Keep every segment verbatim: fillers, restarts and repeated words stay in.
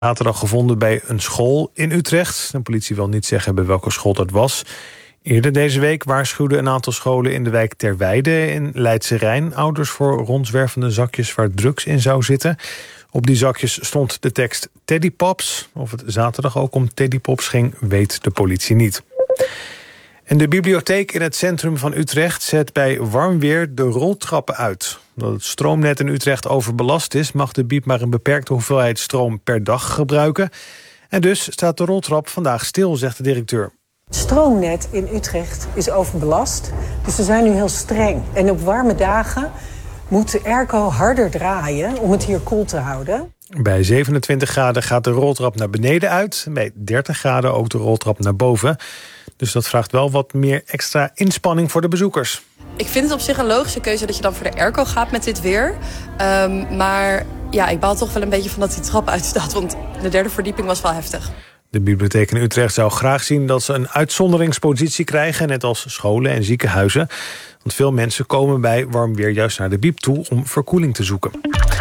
Zaterdag gevonden bij een school in Utrecht. De politie wil niet zeggen bij welke school dat was. Eerder deze week waarschuwden een aantal scholen in de wijk Terweide in Leidse Rijn ouders voor rondzwervende zakjes waar drugs in zou zitten. Op die zakjes stond de tekst Teddy Pops. Of het zaterdag ook om Teddy Pops ging, weet de politie niet. En de bibliotheek in het centrum van Utrecht zet bij warm weer de roltrappen uit. Omdat het stroomnet in Utrecht overbelast is, mag de bieb maar een beperkte hoeveelheid stroom per dag gebruiken. En dus staat de roltrap vandaag stil, zegt de directeur. Het stroomnet in Utrecht is overbelast, dus we zijn nu heel streng. En op warme dagen moet de airco harder draaien om het hier koel te houden. Bij zevenentwintig graden gaat de roltrap naar beneden uit. Bij dertig graden ook de roltrap naar boven. Dus dat vraagt wel wat meer extra inspanning voor de bezoekers. Ik vind het op zich een logische keuze dat je dan voor de airco gaat met dit weer. Um, maar ja, ik baal toch wel een beetje van dat die trap uitstaat. Want de derde verdieping was wel heftig. De bibliotheek in Utrecht zou graag zien dat ze een uitzonderingspositie krijgen, net als scholen en ziekenhuizen. Want veel mensen komen bij warm weer juist naar de bieb toe om verkoeling te zoeken.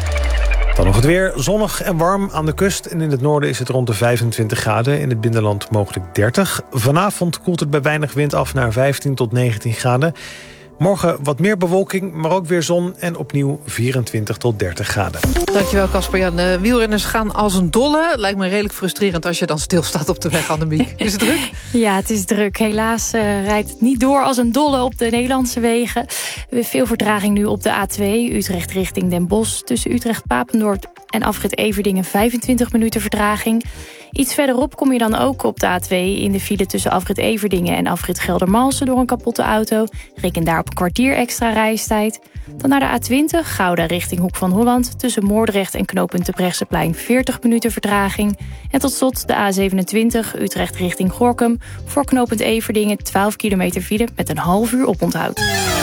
Dan nog het weer. Zonnig en warm aan de kust. En in het noorden is het rond de vijfentwintig graden. In het binnenland mogelijk dertig. Vanavond koelt het bij weinig wind af naar vijftien tot negentien graden. Morgen wat meer bewolking, maar ook weer zon. En opnieuw vierentwintig tot dertig graden. Dankjewel, Casper. Ja, de wielrenners gaan als een dolle. Lijkt me redelijk frustrerend als je dan stilstaat op de weg, Annemiek. Is het druk? Ja, het is druk. Helaas uh, rijdt het niet door als een dolle op de Nederlandse wegen. We hebben veel vertraging nu op de A twee, Utrecht richting Den Bosch. Tussen Utrecht-Papendorp en afrit Everdingen vijfentwintig minuten vertraging. Iets verderop kom je dan ook op de A twee in de file tussen afrit Everdingen en afrit Geldermalsen door een kapotte auto. Reken daar op een kwartier extra reistijd. Dan naar de A twintig, Gouda richting Hoek van Holland. Tussen Moordrecht en knooppunt Terbrechtseplein veertig minuten vertraging. En tot slot de A zevenentwintig, Utrecht richting Gorinchem. Voor knooppunt Everdingen twaalf kilometer file met een half uur oponthoud.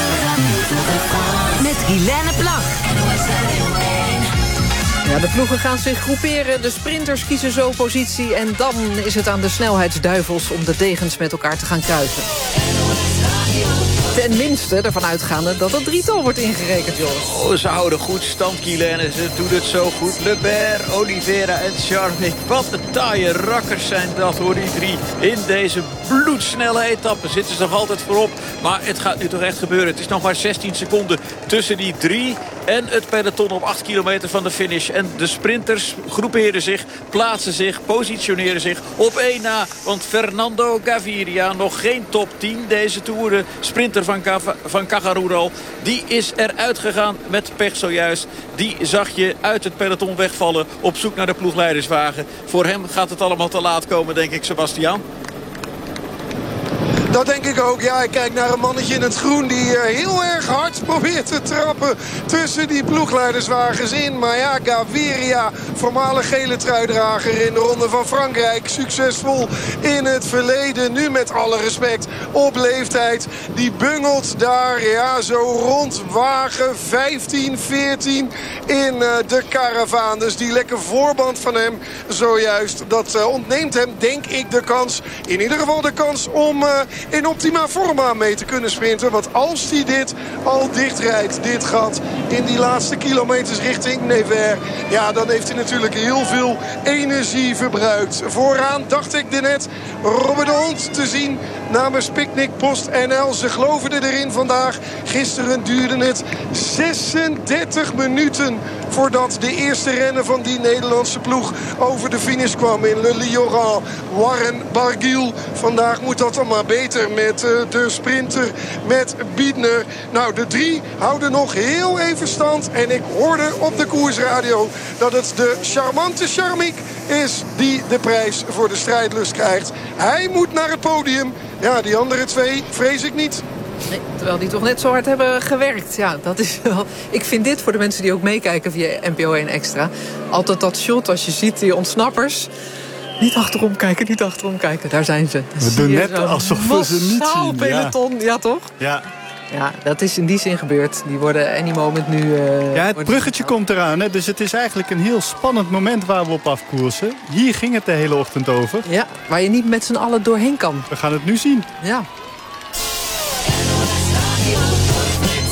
Met Guilaine Plag. Ja, de ploegen gaan zich groeperen, de sprinters kiezen zo positie en dan is het aan de snelheidsduivels om de degens met elkaar te gaan kuisen. Tenminste ervan uitgaande dat het drietal wordt ingerekend, Joris. Oh, ze houden goed stand, Guilaine. Ze doen het zo goed. Lebert, Oliveira en Charmik. Wat een taaie rakkers zijn dat, hoor, die drie. In deze bloedsnelle etappe zitten ze nog altijd voorop. Maar het gaat nu toch echt gebeuren. Het is nog maar zestien seconden tussen die drie en het peloton op acht kilometer van de finish. En de sprinters groeperen zich, plaatsen zich, positioneren zich op één na. Want Fernando Gaviria, nog geen top tien deze toeren. Sprinter van, Cava, van Cagaruro, die is eruit gegaan met pech zojuist. Die zag je uit het peloton wegvallen op zoek naar de ploegleiderswagen. Voor hem gaat het allemaal te laat komen, denk ik, Sebastian. Dat denk ik ook. Ja, ik kijk naar een mannetje in het groen die uh, heel erg hard probeert te trappen tussen die ploegleiderswagens in. Maar ja, Gaviria, voormalig gele truidrager in de Ronde van Frankrijk. Succesvol in het verleden. Nu met alle respect op leeftijd. Die bungelt daar ja, zo rond wagen vijftien, veertien in uh, de karavaan. Dus die lekke voorband van hem zojuist. Dat uh, ontneemt hem, denk ik, de kans. In ieder geval de kans om Uh, in optima forma mee te kunnen sprinten. Want als hij dit al dichtrijdt, dit gat in die laatste kilometers richting Nevers, ja, dan heeft hij natuurlijk heel veel energie verbruikt. Vooraan dacht ik er net Robert de Hond te zien namens Picnic Post N L. Ze geloven erin vandaag. Gisteren duurde het zesendertig minuten voordat de eerste renner van die Nederlandse ploeg over de finish kwam in Le Lioran. Warren Barguil. Vandaag moet dat dan maar beter met uh, de sprinter, met Biedner. Nou, de drie houden nog heel even stand. En ik hoorde op de koersradio dat het de charmante Charmik is die de prijs voor de strijdlust krijgt. Hij moet naar het podium. Ja, die andere twee vrees ik niet. Nee, terwijl die toch net zo hard hebben gewerkt. Ja, dat is wel. Ik vind dit voor de mensen die ook meekijken via N P O één Extra altijd dat shot als je ziet die ontsnappers. Niet achterom kijken, niet achterom kijken. Daar zijn ze. We doen net alsof we ze niet zien. Peloton, ja. ja toch? Ja. Ja, dat is in die zin gebeurd. Die worden any moment nu... Uh, ja, het bruggetje komt eraan. Hè? Dus het is eigenlijk een heel spannend moment waar we op afkoersen. Hier ging het de hele ochtend over. Ja, waar je niet met z'n allen doorheen kan. We gaan het nu zien. Ja.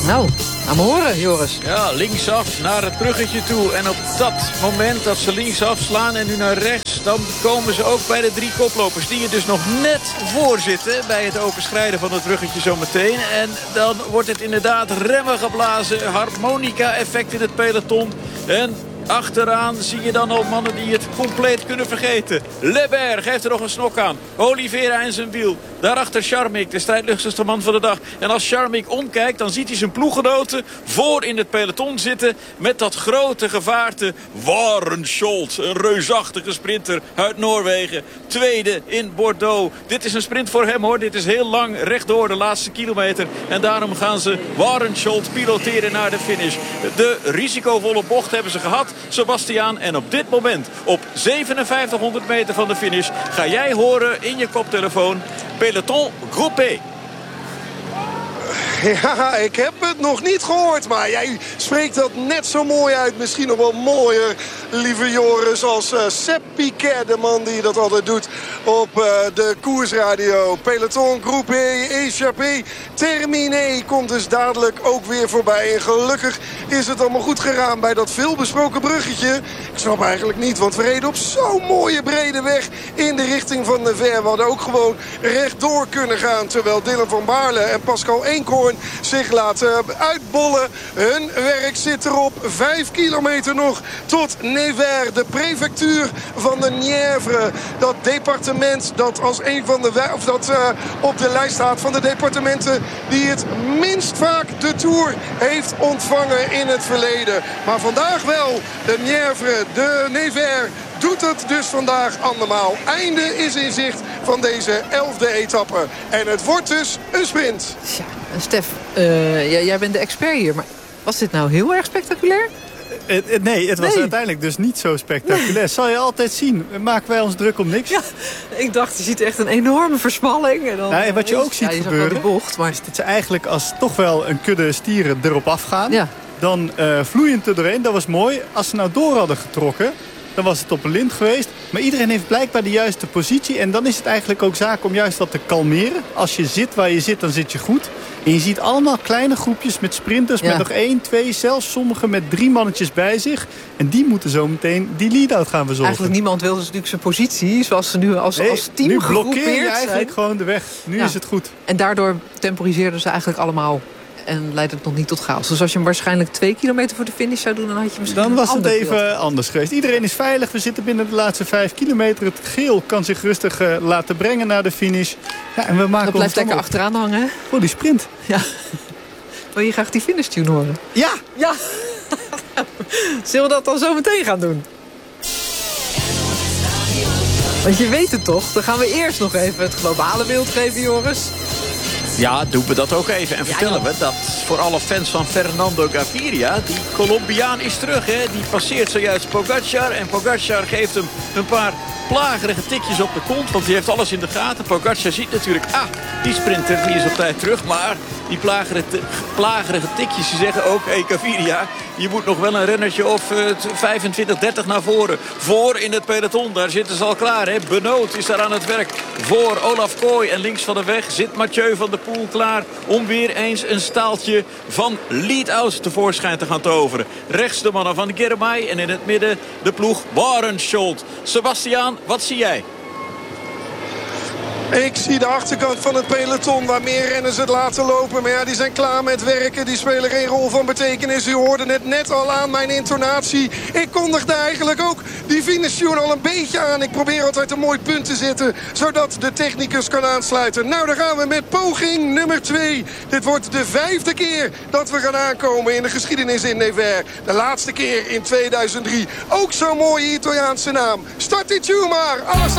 Nou, aan me horen, Joris. Ja, linksaf naar het bruggetje toe. En op dat moment dat ze linksaf slaan en nu naar rechts... dan komen ze ook bij de drie koplopers die er dus nog net voor zitten... bij het overschrijden van het bruggetje zometeen. En dan wordt het inderdaad remmen geblazen. Harmonica-effect in het peloton. En... achteraan zie je dan al mannen die het compleet kunnen vergeten. Lebert geeft er nog een snok aan. Oliveira in zijn wiel. Daarachter Charmik, de strijdlustigste man van de dag. En als Charmik omkijkt, dan ziet hij zijn ploeggenoten voor in het peloton zitten... met dat grote gevaarte Warren Scholz, een reusachtige sprinter uit Noorwegen. Tweede in Bordeaux. Dit is een sprint voor hem, hoor. Dit is heel lang rechtdoor de laatste kilometer. En daarom gaan ze Warren Scholz piloteren naar de finish. De risicovolle bocht hebben ze gehad, Sebastiaan. En op dit moment, op zevenenvijftighonderd meter van de finish... ga jij horen in je koptelefoon... Peloton groupé. Ja, ik heb het nog niet gehoord, maar jij spreekt dat net zo mooi uit. Misschien nog wel mooier, lieve Joris, als uh, Sepp Piquet, de man die dat altijd doet op uh, de koersradio. Peloton groupé, échappé, terminé komt dus dadelijk ook weer voorbij. En gelukkig is het allemaal goed gegaan bij dat veelbesproken bruggetje. Ik snap eigenlijk niet, want we reden op zo'n mooie brede weg in de richting van Nevers. We hadden ook gewoon rechtdoor kunnen gaan, terwijl Dylan van Baarle en Pascal Eenkhoorn zich laten uitbollen. Hun werk zit erop. Vijf kilometer nog tot Nevers, de prefectuur van de Nièvre. Dat departement dat als een van de of dat uh, op de lijst staat van de departementen die het minst vaak de Tour heeft ontvangen in het verleden. Maar vandaag wel. De Nièvre, de Nevers doet het dus vandaag andermaal. Einde is in zicht van deze elfde etappe. En het wordt dus een sprint. Ja, Stef, uh, jij, jij bent de expert hier. Maar was dit nou heel erg spectaculair? Uh, uh, nee, het was nee. uiteindelijk dus niet zo spectaculair. Nee. Zal je altijd zien. Maken wij ons druk om niks? Ja, ik dacht, je ziet echt een enorme versmalling. En, dan, ja, en wat je ook ziet ja, je gebeuren... de bocht, maar... is dat ze eigenlijk als toch wel een kudde stieren erop afgaan... Ja. dan uh, vloeiend er doorheen. Dat was mooi. Als ze nou door hadden getrokken... dan was het op een lint geweest. Maar iedereen heeft blijkbaar de juiste positie. En dan is het eigenlijk ook zaak om juist wat te kalmeren. Als je zit waar je zit, dan zit je goed. En je ziet allemaal kleine groepjes met sprinters... Ja. met nog één, twee, zelfs sommigen met drie mannetjes bij zich. En die moeten zo meteen die lead-out gaan verzorgen. Eigenlijk niemand wil dus natuurlijk zijn positie... zoals ze nu als, nee, als team nu gegroepeerd blokkeer je eigenlijk zijn. gewoon de weg. Nu ja. is het goed. En daardoor temporiseerden ze eigenlijk allemaal... en leidt het nog niet tot chaos. Dus als je hem waarschijnlijk twee kilometer voor de finish zou doen... dan had je misschien Dan was het even beeld. anders geweest. Iedereen is veilig. We zitten binnen de laatste vijf kilometer. Het geel kan zich rustig uh, laten brengen naar de finish. Ja, en we maken dat blijft lekker op. achteraan hangen. Voor die sprint. Ja. Wil je graag die finish tune horen? Ja! Ja! Zullen we dat dan zo meteen gaan doen? Want je weet het toch? Dan gaan we eerst nog even het globale beeld geven, Joris. Ja, doen we dat ook even. En ja, vertellen ja. we dat voor alle fans van Fernando Gaviria... die Colombiaan is terug, hè. Die passeert zojuist Pogacar. En Pogacar geeft hem een paar plagerige tikjes op de kont. Want die heeft alles in de gaten. Pogacar ziet natuurlijk, ah, die sprinter die is op tijd terug. Maar die plagerige, plagerige tikjes die zeggen ook... hé hey, Gaviria, je moet nog wel een rennertje of uh, vijfentwintig, dertig naar voren. Voor in het peloton, daar zitten ze al klaar. Hè. Benoot is daar aan het werk voor Olaf Kooi. En links van de weg zit Mathieu van der Poel klaar... om weer eens een staaltje van lead-out tevoorschijn te gaan toveren. Rechts de mannen van Girmay en in het midden de ploeg Warren Scholz. Sebastiaan, wat zie jij? Ik zie de achterkant van het peloton waar meer renners het laten lopen. Maar ja, die zijn klaar met werken. Die spelen geen rol van betekenis. U hoorde het net al aan mijn intonatie. Ik kondigde eigenlijk ook die finishtune al een beetje aan. Ik probeer altijd een mooi punt te zetten, zodat de technicus kan aansluiten. Nou, dan gaan we met poging nummer twee. Dit wordt de vijfde keer dat we gaan aankomen in de geschiedenis in Nevers. De laatste keer in tweeduizend drie. Ook zo'n mooie Italiaanse naam. Start die tune maar. Alles